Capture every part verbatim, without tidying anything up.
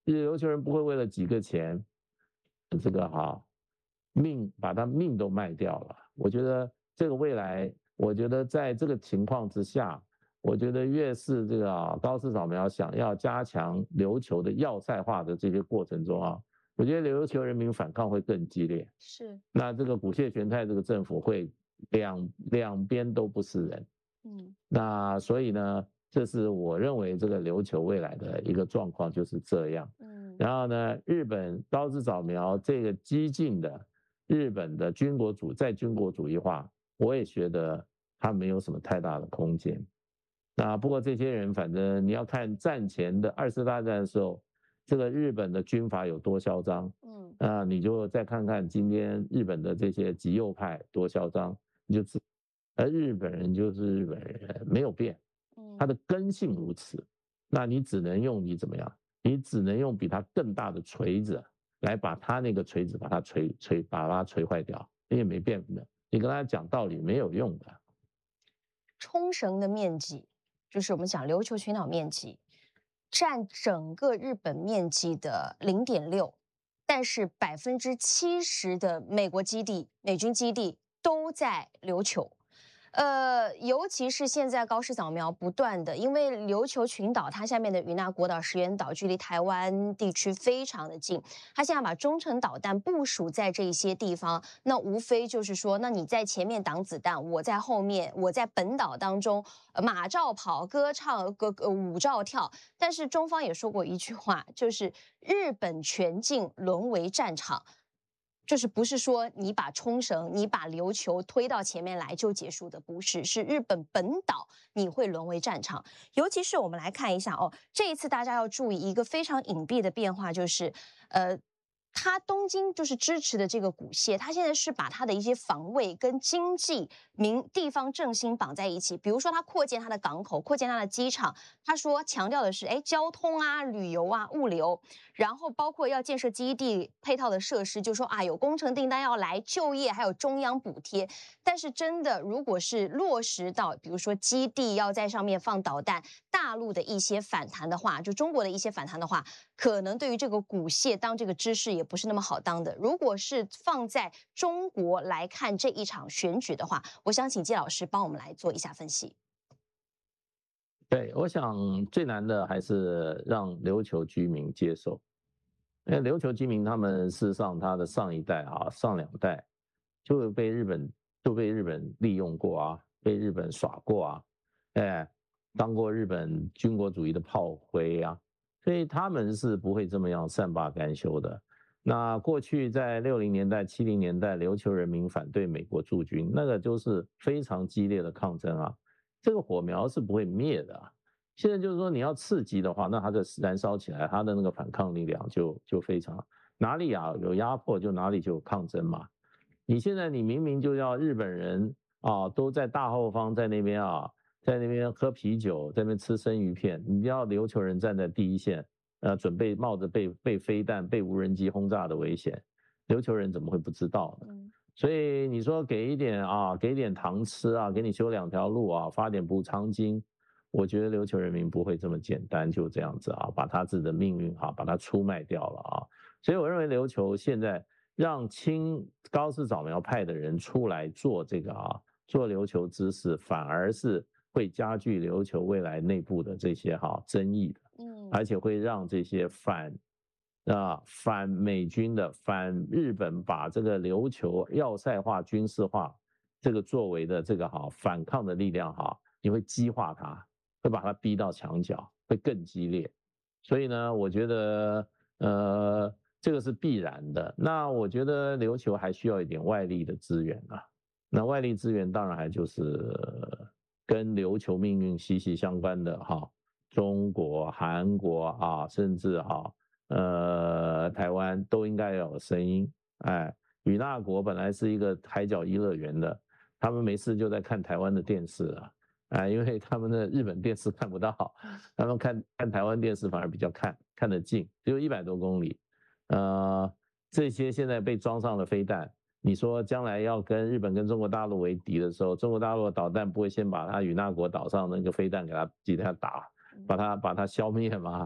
琉球人不会为了几个钱，这个哈命把他命都卖掉了。我觉得这个未来，我觉得在这个情况之下，我觉得越是这个啊高市早苗想要加强琉球的要塞化的这些过程中啊，我觉得琉球人民反抗会更激烈。 是， 那这个古谢玄太这个政府会两两边都不是人。 嗯， 那所以呢，这是我认为这个琉球未来的一个状况就是这样。 嗯， 然后呢，日本高市早苗这个激进的日本的军国主再军国主义化，我也觉得他没有什么太大的空间。那不过这些人，反正你要看战前的二次大战的时候，这个日本的军阀有多嚣张， 嗯， 啊，你就再看看今天日本的这些极右派多嚣张，你就知。而日本人就是日本人，没有变，他的根性如此。那你只能用你怎么样？你只能用比他更大的锤子来把他那个锤子把它锤锤把它锤坏掉，你也没变的。你跟他讲道理没有用的。 冲绳的面积，就是我们讲琉球群岛面积，占整个日本面积的零点六，但是百分之七十的美国基地、美军基地都在琉球。呃，尤其是现在高市早苗不断的，因为琉球群岛它下面的与那国岛、石垣岛距离台湾地区非常的近，它现在把中程导弹部署在这一些地方，那无非就是说，那你在前面挡子弹，我在后面，我在本岛当中，呃马照跑，歌唱，歌呃舞照跳。但是中方也说过一句话，就是日本全境沦为战场。就是不是说你把冲绳、你把琉球推到前面来就结束的，不是，是日本本岛你会沦为战场。尤其是我们来看一下哦，这一次大家要注意一个非常隐蔽的变化，就是呃。他东京就是支持的这个古谢，他现在是把他的一些防卫跟经济、民地方振兴绑在一起。比如说，他扩建他的港口，扩建他的机场。他说强调的是，哎，交通啊、旅游啊、物流，然后包括要建设基地配套的设施，就说啊，有工程订单要来，就业还有中央补贴。但是真的，如果是落实到，比如说基地要在上面放导弹，大陆的一些反弹的话，就中国的一些反弹的话，可能对于这个古谢当这个知识也不是那么好当的。如果是放在中国来看这一场选举的话，我想请季老师帮我们来做一下分析。 对，我想最难的还是让琉球居民接受，因为琉球居民他们事实上他的上一代啊、上两代就被日本就被日本利用过啊，被日本耍过啊，哎，当过日本军国主义的炮灰啊，所以他们是不会这么样善罢甘休的。那过去在六零年代、七零年代，琉球人民反对美国驻军，那个就是非常激烈的抗争啊。这个火苗是不会灭的啊。现在就是说你要刺激的话，那它就燃烧起来，它的那个反抗力量就就非常，哪里啊有压迫就哪里就有抗争嘛。你现在你明明就要日本人啊都在大后方在那边啊，在那边喝啤酒，在那边吃生鱼片，你要琉球人站在第一线，呃，准备冒着被被飞弹、被无人机轰炸的危险，琉球人怎么会不知道呢？ 嗯， 所以你说给一点啊，给点糖吃啊，给你修两条路啊，发点补偿金，我觉得琉球人民不会这么简单就这样子啊，把他自己的命运哈、啊，把它出卖掉了啊。所以我认为琉球现在让亲高市早苗派的人出来做这个啊，做琉球之事，反而是会加剧琉球未来内部的这些哈、啊、争议的， 嗯， 而且会让这些反。啊，反美军的、反日本把这个琉球要塞化、军事化这个作为的这个哈反抗的力量哈，你会激化它，会把它逼到墙角，会更激烈。所以呢，我觉得呃这个是必然的。那我觉得琉球还需要一点外力的资源啊。那外力资源当然还就是跟琉球命运息息相关的哈，中国、韩国啊，甚至哈。呃，台湾都应该要有声音。哎，与那国本来是一个海角一乐园的，他们没事就在看台湾的电视啊，哎，因为他们的日本电视看不到，他们看看台湾电视反而比较看看得近，只有一百多公里。呃，这些现在被装上了飞弹，你说将来要跟日本跟中国大陆为敌的时候，中国大陆的导弹不会先把它与那国岛上那个飞弹给它给它打，把它把它消灭吗？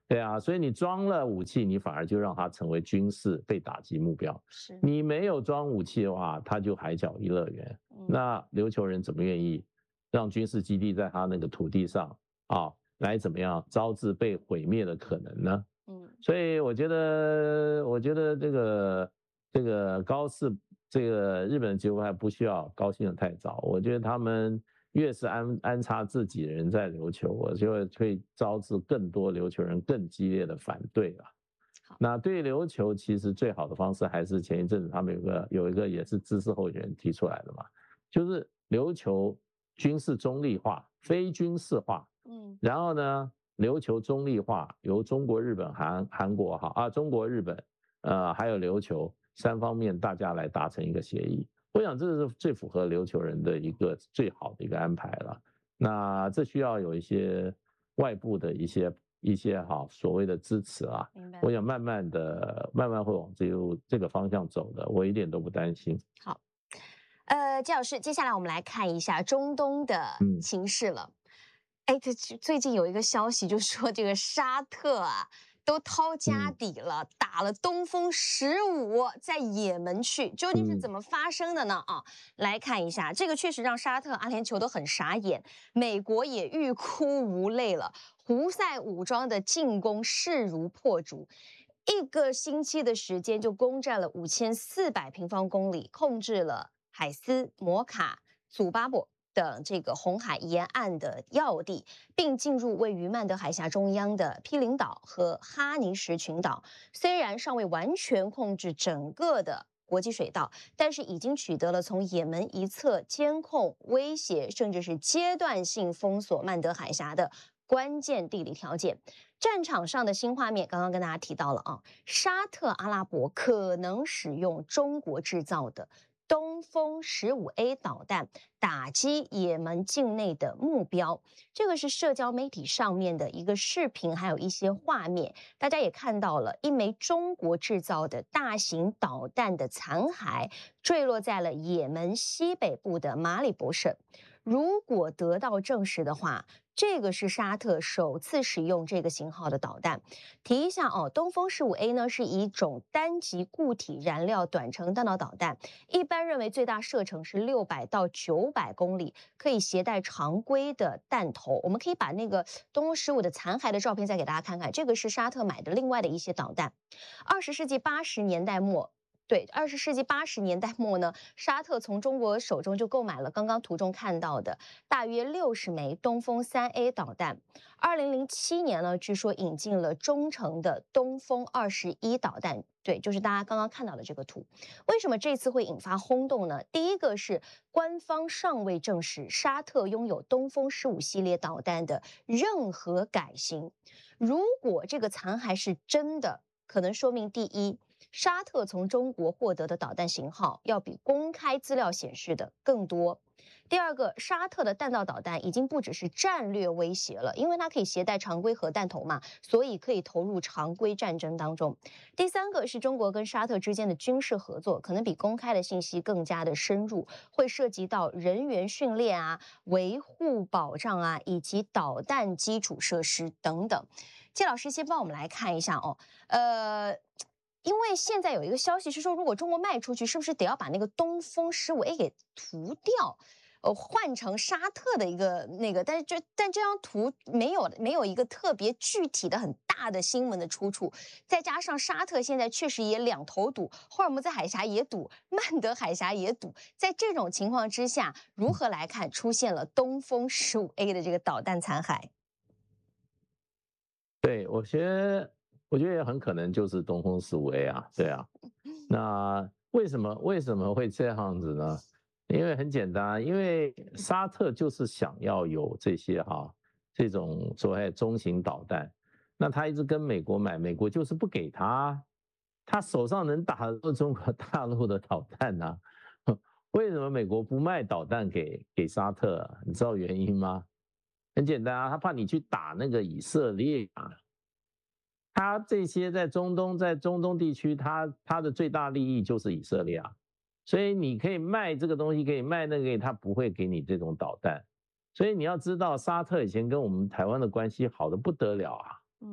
对啊，所以你装了武器，你反而就让它成为军事被打击目标。 是你没有装武器的话，它就海角一乐园。 嗯那琉球人怎么愿意让军事基地在他那个土地上啊，来怎么样招致被毁灭的可能呢？ 嗯所以我觉得，我觉得这个这个高市这个日本的机构还不需要高兴的太早。我觉得他们越是安安插自己人在琉球，我就会会招致更多琉球人更激烈的反对了。 好那对琉球其实最好的方式还是前一阵子他们有个有一个也是知识候选人提出来的嘛，就是琉球军事中立化、非军事化， 嗯然后呢，琉球中立化由中国、日本、韩韩国哈啊，中国、日本，呃，还有琉球三方面大家来达成一个协议。我想这是最符合琉球人的一个最好的一个安排了。那这需要有一些外部的一些一些哈所谓的支持啊， 明白我想慢慢的慢慢会往这个这个方向走的，我一点都不担心。 好。呃，季老师，接下来我们来看一下中东的嗯情势了。哎，这最近有一个消息，就说这个沙特啊，都掏家嗯底了，打了东风十五在也门去，究竟是嗯怎么发生的呢？啊，来看一下，这个确实让沙特、阿联酋都很傻眼，美国也欲哭无泪了。胡塞武装的进攻势如破竹。一个星期的时间就攻占了五千四百平方公里，控制了海斯、摩卡、祖巴布等这个红海沿岸的要地，并进入位于曼德海峡中央的毗邻岛和哈尼什群岛。虽然尚未完全控制整个的国际水道，但是已经取得了从也门一侧监控、威胁，甚至是阶段性封锁曼德海峡的关键地理条件。战场上的新画面，刚刚跟大家提到了啊，沙特阿拉伯可能使用中国制造的东风十五 A 导弹打击也门境内的目标。这个是社交媒体上面的一个视频，还有一些画面，大家也看到了一枚中国制造的大型导弹的残骸坠落在了也门西北部的马里博省。如果得到证实的话，这个是沙特首次使用这个型号的导弹。提一下哦，东风十五 A 呢是一种单级固体燃料短程弹道导弹，一般认为最大射程是六百到九百公里，可以携带常规的弹头。我们可以把那个东风十五的残骸的照片再给大家看看，这个是沙特买的另外的一些导弹。二十世纪八十年代末。对，二十世纪八十年代末呢，沙特从中国手中就购买了刚刚图中看到的大约六十枚东风三 A 导弹。二零零七年呢，据说引进了中程的东风二十一导弹。对，就是大家刚刚看到的这个图。为什么这次会引发轰动呢？第一个是官方尚未证实沙特拥有东风十五系列导弹的任何改型。如果这个残骸是真的，可能说明第一，沙特从中国获得的导弹型号要比公开资料显示的更多。第二个，沙特的弹道导弹已经不只是战略威胁了，因为它可以携带常规核弹头嘛，所以可以投入常规战争当中。第三个是中国跟沙特之间的军事合作，可能比公开的信息更加的深入，会涉及到人员训练啊、维护保障啊，以及导弹基础设施等等。季老师先帮我们来看一下哦，呃。因为现在有一个消息是说，如果中国卖出去，是不是得要把那个东风十五 A 给涂掉，呃，换成沙特的一个那个？但是这但这张图没有没有一个特别具体的很大的新闻的出处，再加上沙特现在确实也两头堵，霍尔木兹海峡也堵，曼德海峡也堵，在这种情况之下，如何来看出现了东风十五 A 的这个导弹残骸？ 对，我觉得，我觉得也很可能就是东风十五 A 啊，对啊。那为什么为什么会这样子呢？因为很简单，因为沙特就是想要有这些哈这种所谓中型导弹，那他一直跟美国买，美国就是不给他，他手上能打的中国大陆的导弹呢、啊？为什么美国不卖导弹给给沙特啊？你知道原因吗？很简单啊，他怕你去打那个以色列啊。他这些在中东，在中东地区，他他的最大利益就是以色列啊。所以你可以卖这个东西，可以卖那个，他不会给你这种导弹。所以你要知道，沙特以前跟我们台湾的关系好的不得了啊。 嗯，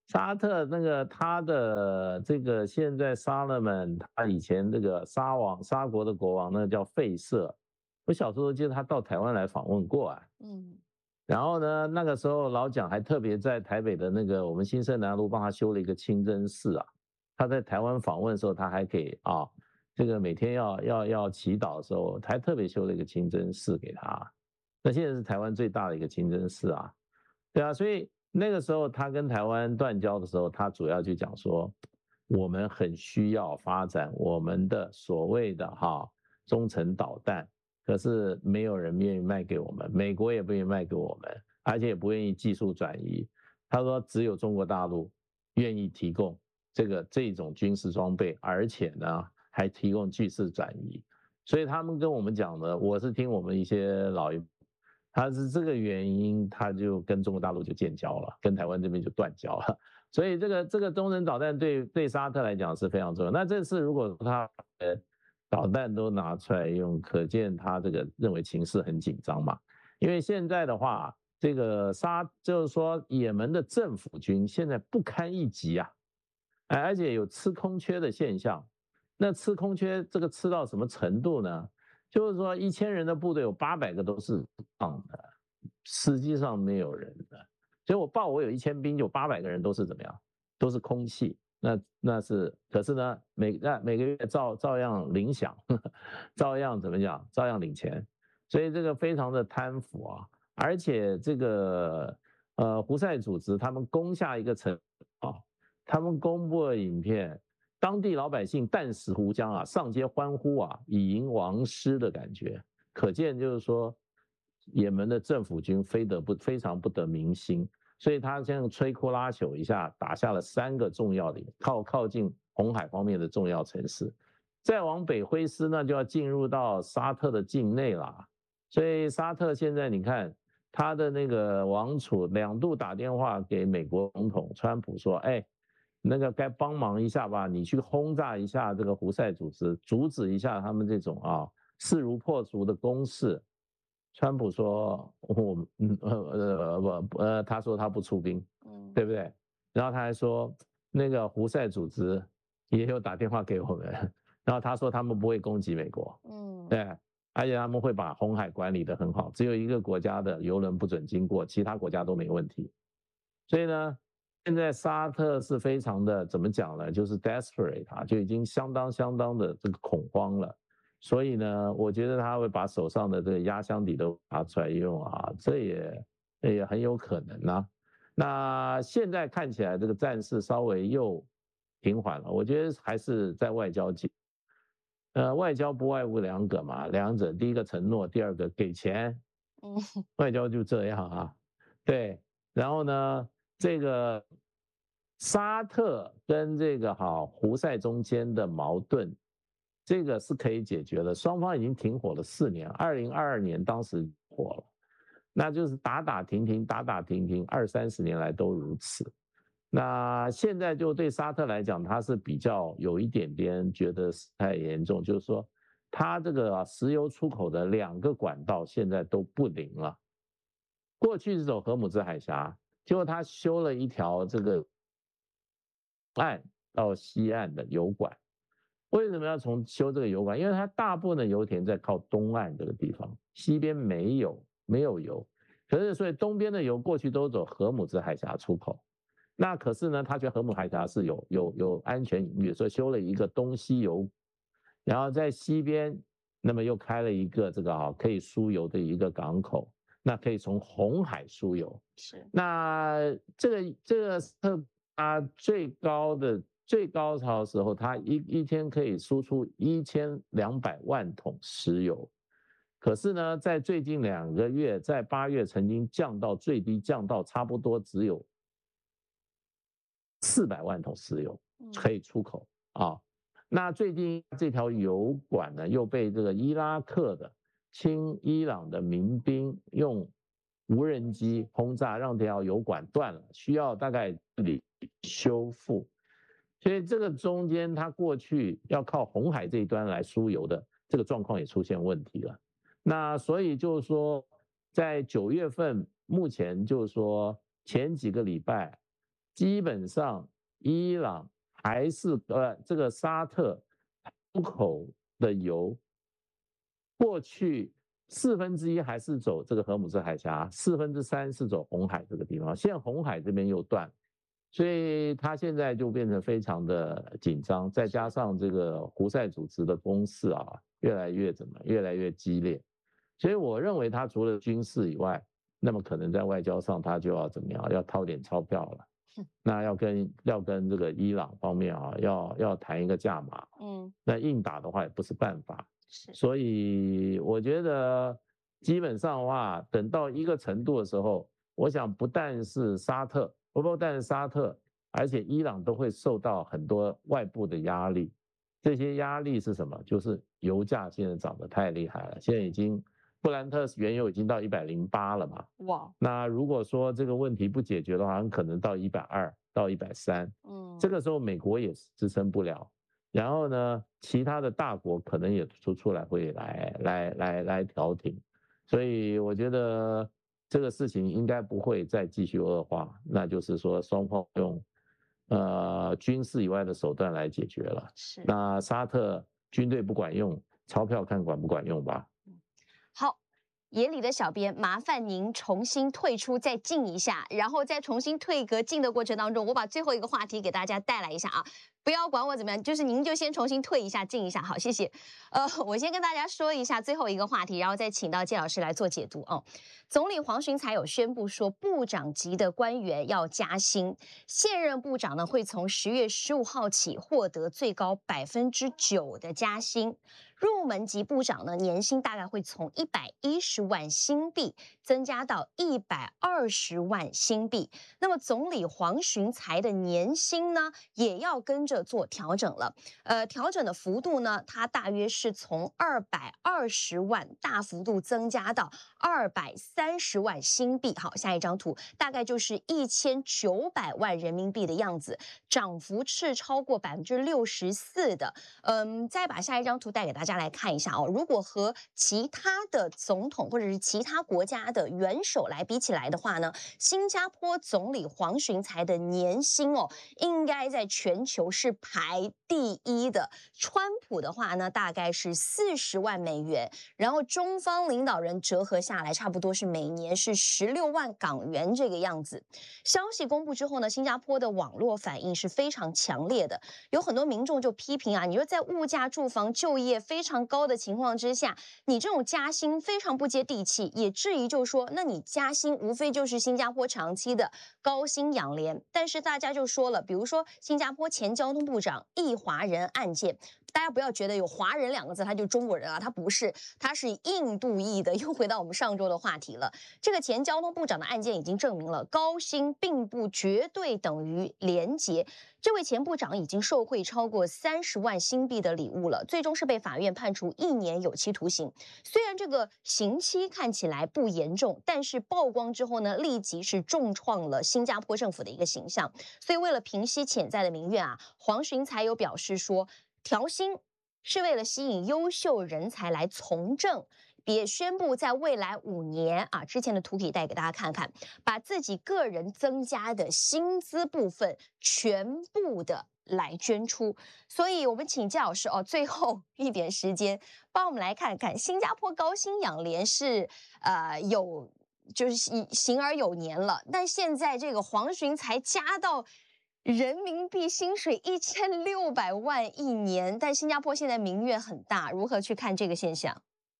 沙特那个他的这个现在沙勒曼，他以前这个沙王沙国的国王呢叫费舍，我小时候记得他到台湾来访问过啊。 嗯， 然后呢，那个时候老蒋还特别在台北的那个我们新生南路帮他修了一个清真寺啊。他在台湾访问的时候，他还给啊，这个每天要要要祈祷的时候，还特别修了一个清真寺给他。那现在是台湾最大的一个清真寺啊，对啊，所以那个时候他跟台湾断交的时候，他主要就讲说，我们很需要发展我们的所谓的哈中程导弹。可是没有人愿意卖给我们，美国也不愿意卖给我们，而且也不愿意技术转移。他说只有中国大陆愿意提供这个这种军事装备，而且呢还提供技术转移。所以他们跟我们讲的，我是听我们一些老一，他是这个原因，他就跟中国大陆就建交了，跟台湾这边就断交了。所以这个这个中程导弹对对沙特来讲是非常重要。那这次如果他呃。导弹都拿出来用，可见他这个认为情势很紧张嘛。因为现在的话，这个沙就是说，也门的政府军现在不堪一击啊，哎，而且有吃空缺的现象。那吃空缺这个吃到什么程度呢？就是说，一千人的部队有八百个都是放的，实际上没有人的。所以我报我有一千兵，有八百个人都是怎么样？都是空气。那那是，可是呢，每那每个月照照样领饷，呵呵照样怎么讲，照样领钱，所以这个非常的贪腐啊，而且这个呃胡塞组织他们攻下一个城啊，他们公布了影片，当地老百姓弹死胡椒啊，上街欢呼啊，以迎王师的感觉，可见就是说，也门的政府军非得不非常不得民心。所以他这样摧枯拉朽一下，打下了三个重要的靠靠近红海方面的重要城市，再往北挥师呢，就要进入到沙特的境内啦。所以沙特现在你看，他的那个王储两度打电话给美国总统川普说：“哎，那个该帮忙一下吧，你去轰炸一下这个胡塞组织，阻止一下他们这种啊势如破竹的攻势。”川普说：“我嗯呃呃不呃，他说他不出兵，嗯，对不对？然后他还说那个胡塞组织也有打电话给我们，然后他说他们不会攻击美国，嗯，对，而且他们会把红海管理得很好，只有一个国家的油轮不准经过，其他国家都没问题。所以呢，现在沙特是非常的怎么讲呢？就是 desperate 啊，就已经相当相当的这个恐慌了。”所以呢，我觉得他会把手上的这个压箱底都拿出来用啊，这也也很有可能啊。那现在看起来这个战事稍微又平缓了，我觉得还是在外交界，呃，外交不外乎两个嘛，两者，第一个承诺，第二个给钱，嗯，外交就这样啊，对。然后呢，这个沙特跟这个好胡塞中间的矛盾。这个是可以解决的，双方已经停火了四年，二零二二年当时火了，那就是打打停停，打打停停，二三十年来都如此。那现在就对沙特来讲，他是比较有一点点觉得太严重，就是说他这个石油出口的两个管道现在都不灵了。过去是走荷姆兹海峡，结果他修了一条这个岸到西岸的油管。为什么要从修这个油管？因为它大部分的油田在靠东岸这个地方，西边没有没有油，可是所以东边的油过去都走荷姆兹海峡出口。那可是呢，他觉得荷姆海峡是有有有安全隐喻，所以修了一个东西油，然后在西边，那么又开了一个这个啊可以输油的一个港口，那可以从红海输油。是，那这个这个是它最高的。最高潮的时候，它一一天可以输出一千两百万桶石油，可是呢，在最近两个月，在八月曾经降到最低，降到差不多只有四百万桶石油可以出口啊。那最近这条油管呢，又被这个伊拉克的亲伊朗的民兵用无人机轰炸，让这条油管断了，需要大概里修复。所以这个中间，它过去要靠红海这一端来输油的这个状况也出现问题了。那所以就是说，在九月份，目前就是说前几个礼拜， 基本上伊朗还是呃这个沙特出口的油，过去四分之一还是走这个荷姆斯海峡，四分之三是走红海这个地方，现在红海这边又断，所以他现在就变成非常的紧张，再加上这个胡塞组织的攻势啊，越来越怎么越来越激烈，所以我认为他除了军事以外，那么可能在外交上他就要怎么样，要掏点钞票了。那要跟要跟这个伊朗方面啊，要要谈一个价码，嗯，那硬打的话也不是办法，是，所以我觉得基本上的话，等到一个程度的时候，我想不但是沙特，不不但是沙特，而且伊朗都会受到很多外部的压力，这些压力是什么？就是油价现在涨得太厉害了，现在已经。布兰特原油已经到一百零八了嘛？哇！那如果说这个问题不解决的话，很可能到一百二到一百三。嗯，这个时候美国也支撑不了，然后呢，其他的大国可能也出出来会来来来来调停，所以我觉得这个事情应该不会再继续恶化，那就是说双方用呃军事以外的手段来解决了。是。那沙特军队不管用，钞票看管不管用吧？ 好，野里的小编，麻烦您重新退出，再进一下，然后再重新退格进的过程当中，我把最后一个话题给大家带来一下啊。不要管我怎么样，就是您就先重新退一下，进一下，好，谢谢。呃，我先跟大家说一下最后一个话题，然后再请到介老师来做解读哦。总理黄循才有宣布说，部长级的官员要加薪，现任部长呢会从十月十五号起获得最高百分之九的加薪，入门级部长呢年薪大概会从一百一十万新币增加到一百二十万新币。那么总理黄循才的年薪呢也要跟着做调整了，呃，调整的幅度呢，它大约是从二百二十万大幅度增加到二百三十万新币。好，下一张图大概就是一千九百万人民币的样子，涨幅是超过百分之六十四的。嗯，再把下一张图带给大家来看一下哦。如果和其他的总统或者是其他国家的元首来比起来的话呢，新加坡总理黄循才的年薪哦，应该在全球是排第一的。川普的话呢，大概是四十万美元，然后中方领导人折合下来，差不多是每年是十六万港元这个样子。消息公布之后呢，新加坡的网络反应是非常强烈的，有很多民众就批评啊，你说在物价、住房、就业非常高的情况之下，你这种加薪非常不接地气，也质疑就说，那你加薪无非就是新加坡长期的高薪养廉。但是大家就说了，比如说新加坡前交通部长易华人案件，大家不要觉得有华人两个字他就中国人啊，他不是，他是印度裔的。又回到我们上周的话题了，这个前交通部长的案件已经证明了高薪并不绝对等于廉洁。这位前部长已经受贿超过三十万新币的礼物了，最终是被法院判处一年有期徒刑。虽然这个刑期看起来不严重，但是曝光之后呢，立即是重创了新加坡政府的一个形象。所以为了平息潜在的民怨啊，黄循才有表示说，调薪是为了吸引优秀人才来从政，也宣布在未来五年啊，之前的图可以带给大家看看，把自己个人增加的薪资部分全部的来捐出。所以我们请教老师哦，最后一点时间，帮我们来看看新加坡高薪养廉是呃有就是行而有年了，但现在这个黄循才加到人民币薪水一千六百万一年，但新加坡现在民怨很大，如何去看这个现象？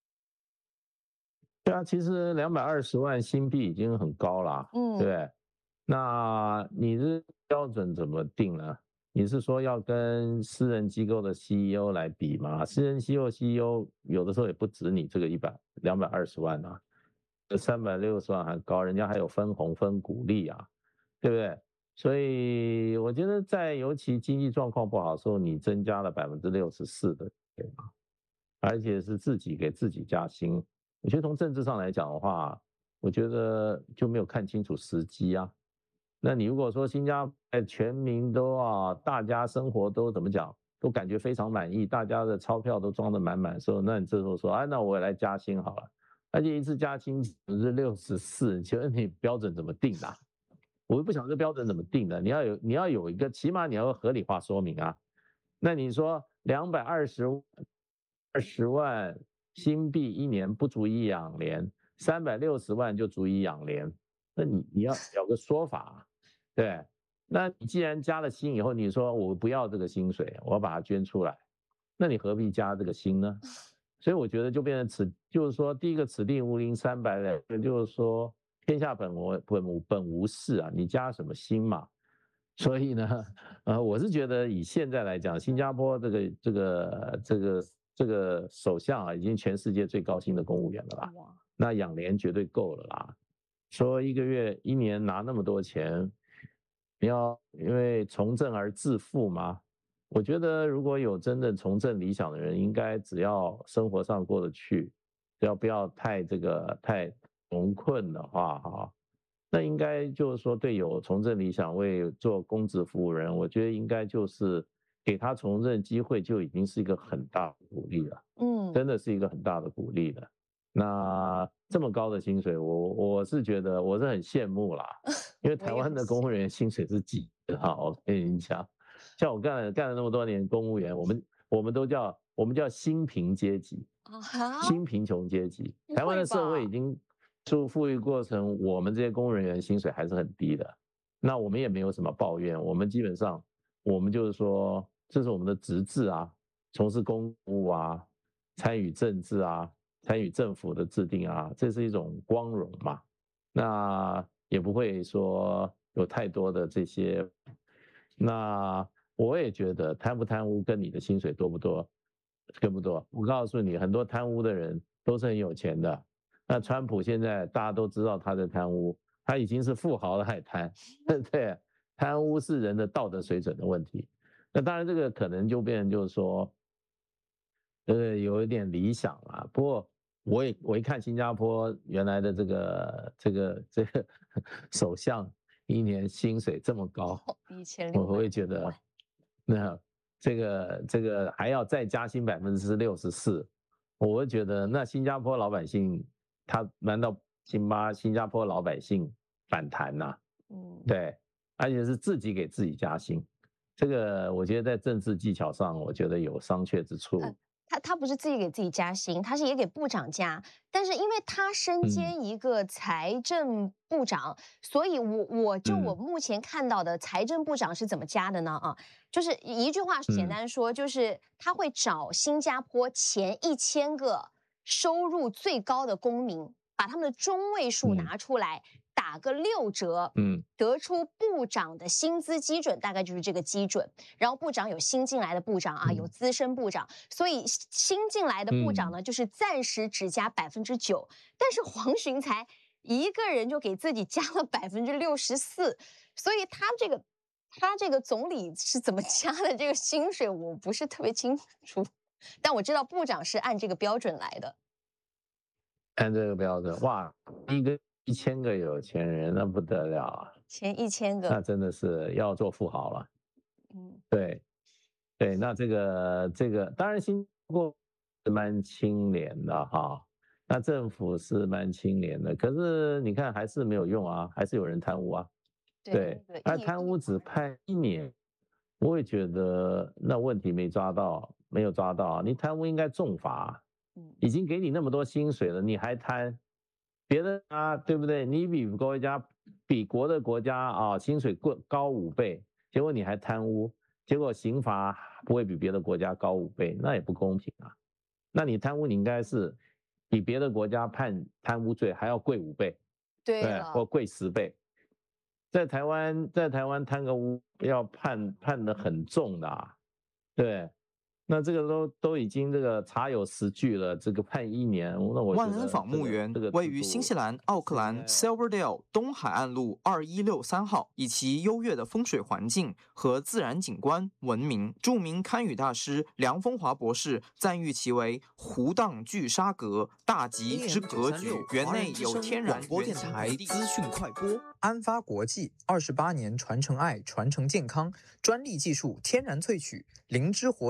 对啊，其实两百二十万新币已经很高了，嗯，对不对？那你的标准怎么定呢？你是说要跟私人机构的 C E O 来比吗？私人机构 C E O 有的时候也不止你这个一百两百二十万啊，三百六十万还高，人家还有分红分股利啊，对不对？所以我觉得在尤其经济状况不好的时候，你增加了百分之六十四的，对吗？而且是自己给自己加薪。我觉得从政治上来讲的话，我觉得就没有看清楚时机啊。那你如果说新加坡全民都啊，大家生活都怎么讲，都感觉非常满意，大家的钞票都装得满满的时候，那你这时候说，哎，那我也来加薪好了，而且一次加薪百分之六十四，请问你标准怎么定的啊？ 我又不晓得这标准怎么定的，你要有你要有一个，起码你要有合理化说明啊。那你说两百二十二十万新币一年不足以养廉，三百六十万就足以养廉，那你你要有个说法，对。那你既然加了薪以后，你说我不要这个薪水，我要把它捐出来，那你何必加这个薪呢？所以我觉得就变成此，就是说第一个此地无银三百两，就是说天下本无本无本无事啊，你加什么薪嘛？所以呢，呃，我是觉得以现在来讲，新加坡这个这个这个这个首相啊，已经全世界最高薪的公务员了啦，那养廉绝对够了啦。说一个月一年拿那么多钱，你要因为从政而致富吗？我觉得如果有真正从政理想的人，应该只要生活上过得去，只要不要太这个太穷困的话，哈。那应该就是说，对有从政理想为做公职服务人，我觉得应该就是给他从政机会，就已经是一个很大的鼓励了。嗯，真的是一个很大的鼓励了。那这么高的薪水，我我是觉得我是很羡慕啦，因为台湾的公务员薪水是几好，我跟你讲，像我干了干了那么多年公务员，我们我们都叫我们叫新贫阶级，新贫穷阶级。台湾的社会已经出富裕过程，我们这些公务人员薪水还是很低的，那我们也没有什么抱怨，我们基本上我们就是说，这是我们的职责啊，从事公务啊，参与政治啊，参与政府的制定啊，这是一种光荣嘛，那也不会说有太多的这些，那我也觉得贪不贪污跟你的薪水多不多跟不多，我告诉你，很多贪污的人都是很有钱的。那川普现在大家都知道他在贪污，他已经是富豪了还贪，对，贪污是人的道德水准的问题。那当然这个可能就变成就是说，呃，有一点理想啦。不过我也我一看新加坡原来的这个这个这个首相一年薪水这么高，我会觉得那这个这个还要再加薪百分之六十四，我会觉得那新加坡老百姓。他难道新巴新加坡老百姓反弹呐、啊？嗯，对，而且是自己给自己加薪，这个我觉得在政治技巧上，我觉得有商榷之处。 呃、他他不是自己给自己加薪，他是也给部长加，但是因为他身兼一个财政部长，嗯、所以我我就我目前看到的财政部长是怎么加的呢？啊，就是一句话简单说，就是他会找新加坡前一千个。收入最高的公民，把他们的中位数拿出来，嗯、打个六折，嗯，得出部长的薪资基准，大概就是这个基准。然后部长有新进来的部长啊，嗯、有资深部长，所以新进来的部长呢，嗯、就是暂时只加百分之九，但是黄循财一个人就给自己加了百分之六十四，所以他这个他这个总理是怎么加的这个薪水，我不是特别清楚。但我知道部长是按这个标准来的， 按这个标准，哇，一个一千个有钱人，那不得了啊！ 前一千个， 那真的是要做富豪了。嗯，对，对，那这个这个，当然新加坡是蛮清廉的哈，那政府是蛮清廉的，可是你看还是没有用啊，还是有人贪污啊。对，那贪污只判一年。我也觉得那问题没抓到，没有抓到，你贪污应该重罚，已经给你那么多薪水了，你还贪，别的啊，对不对？你比国家比国的国家啊薪水高五倍，结果你还贪污，结果刑罚不会比别的国家高五倍，那也不公平啊。那你贪污，你应该是比别的国家判贪污罪还要贵五倍， 对，对， 或贵十倍。在台湾，在台湾贪个污要判判得很重的、啊，对，那这个都都已经这个查有实据了，这个判一年，那我万恩坊墓园、这个、位于新西兰奥克兰 Silverdale 东海岸路二一六三号，以其优越的风水环境和自然景观闻名。著名堪舆大师梁风华博士赞誉其为湖荡巨沙阁，大吉之格局。园内有天然广播电台资讯快播。安发国际二十八年传承爱，传承健康，专利技术天然萃取灵芝活性多。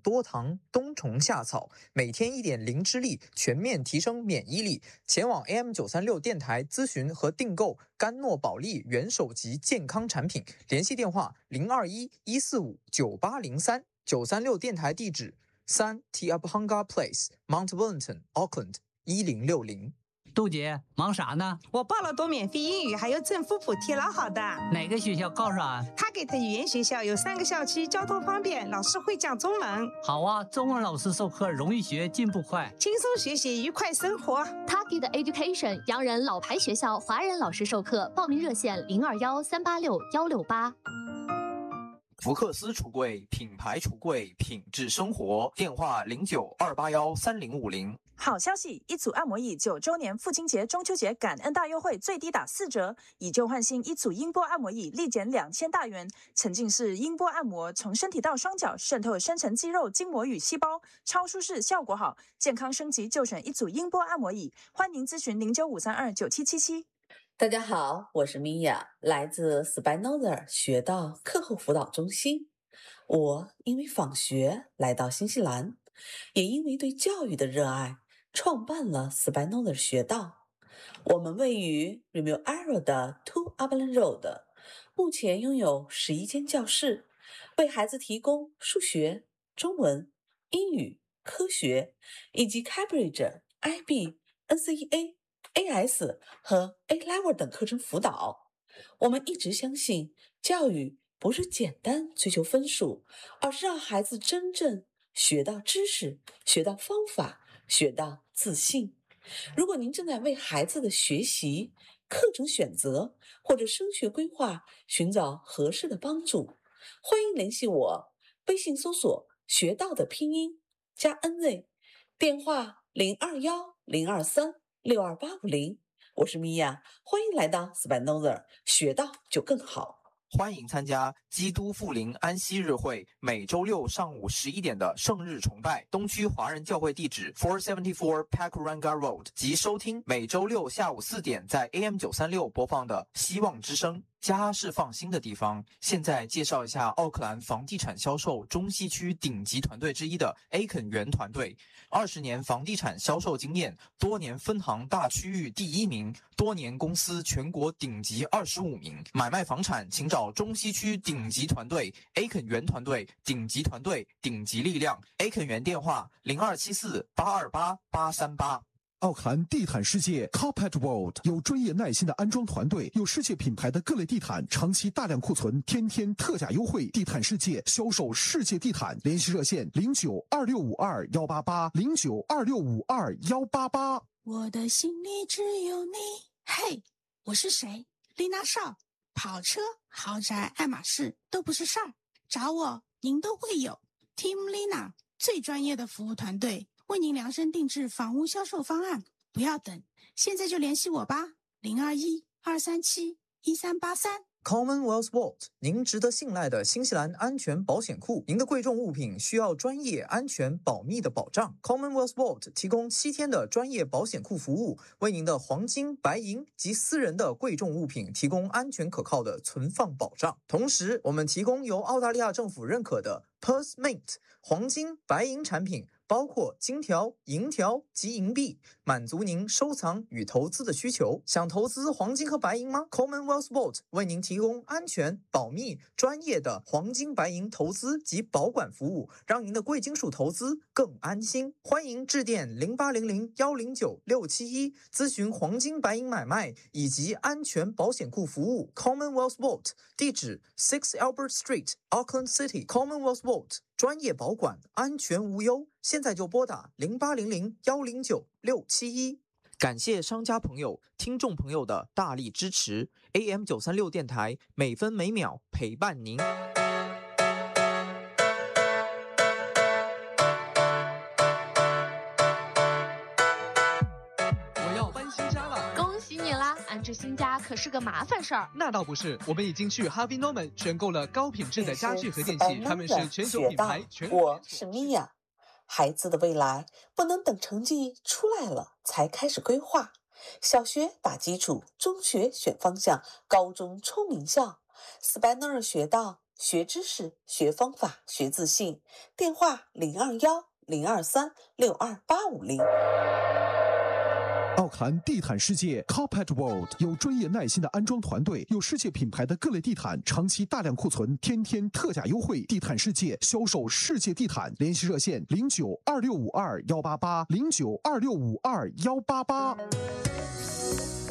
多糖、冬虫夏草，每天一点灵芝力，全面提升免疫力。前往 A M 九三六电台咨询和订购甘诺宝利元首级健康产品，联系电话零二一一四五九八零三。九三六电台地址三 Te Apahanga Place Mount Wellington Auckland 一零六零。 杜姐忙啥呢？ 我报了多免费英语，还有政府补贴，老好的。 哪个学校告诉啊？ 他给的语言学校有三个校区，交通方便，老师会讲中文。 好啊，中文老师授课容易学，进步快， 轻松学习，愉快生活。 Target Education 洋人老牌学校，华人老师授课，报名热线零二幺三八六幺六八。 福克斯橱柜，品牌橱柜，品质生活。电话零九二八幺三零五零。 好消息！一组按摩椅九周年父亲节、中秋节感恩大优惠，最低打四折，以旧换新，一组音波按摩椅立减两千大元。沉浸式音波按摩，从身体到双脚，渗透深层肌肉、筋膜与细胞，超舒适，效果好。健康升级就选一组音波按摩椅。欢迎咨询零九五三二九七七七。 大家好，我是米娅，来自 Spinoza 学道课后辅导中心。我因为访学来到新西兰，也因为对教育的热爱，创办了 Spinoza 学道。我们位于 Remuera 的 Two Upland Road， 目前拥有十一间教室，为孩子提供数学、中文、英语、科学以及 Cambridge、I B、N C E A、A S 和 A Level 等课程辅导。我们一直相信，教育不是简单追求分数，而是让孩子真正学到知识，学到方法，学到自信。如果您正在为孩子的学习、课程选择或者升学规划寻找合适的帮助，欢迎联系我，微信搜索学道的拼音加 N Z， 电话零二幺零二三六二八五零。我是米娅，欢迎来到 Spinoza， 学到就更好。 欢迎参加基督复临安息日会，每周六上午十一点的圣日崇拜，东区华人教会地址 four seventy-four Pakuranga Road， 及收听每周六下午四点在 A M 九三六播放的希望之声。家是放心的地方。现在介绍一下奥克兰房地产销售中西区顶级团队之一的 A 肯园团队，二十年房地产销售经验，多年分行大区域第一名，多年公司全国顶级二十五名。买卖房产请找中西区顶级团队 A 肯园团队，顶级团队，顶级力量。A 肯园电话零二七四八二八八三八。 奥克兰地毯世界 Carpet World 有专业耐心的安装团队，有世界品牌的各类地毯，长期大量库存，天天特价优惠。地毯世界销售世界地毯，联系热线零九二六五二幺八八零九二六五二幺八八。 我的心里只有你。嘿，我是谁？丽娜少。跑车、豪宅、爱马仕都不是事儿，找我您都会有。Team Lina 最专业的服务团队。为您量身定制房屋销售方案，不要等，现在就联系我吧，零二一二三七一三八三。 Commonwealth Vault， 您值得信赖的新西兰安全保险库。您的贵重物品需要专业、安全、保密的保障。Commonwealth Vault 提供七天的专业保险库服务，为您的黄金、白银及私人的贵重物品提供安全可靠的存放保障。同时，我们提供由澳大利亚政府认可的 Perth Mint 黄金、白银产品，包括金条、银条及银币，满足您收藏与投资的需求。想投资黄金和白银吗？ Commonwealth Vault 为您提供安全、保密、专业的黄金白银投资及保管服务，让您的贵金属投资更安心。欢迎致电零八零零一零九六七一咨询黄金白银买卖以及安全保险库服务。 Commonwealth Vault 地址 six Albert Street Auckland City。 Commonwealth Vault 专业保管，安全无忧。现在就拨打零八零零一零九六七一。 感谢商家朋友、听众朋友的大力支持。A M 九三六电台每分每秒陪伴您。 我要搬新家了， 恭喜你啦！安置新家可是个麻烦事儿。 那倒不是，我们已经去 Harvey Norman 选购了高品质的家具和电器，他们是全球品牌。全我是米娅。孩子的未来不能等成绩出来了才开始规划，小学打基础，中学选方向，高中冲名校。Spinoza 学到学知识，学方法，学自信。电话零二幺零二三六二八五零。 奥克兰地毯世界 Carpet World 有专业耐心的安装团队，有世界品牌的各类地毯，长期大量库存，天天特价优惠。地毯世界销售世界地毯，联系热线零九二六五二幺八八零九二六五二幺八八。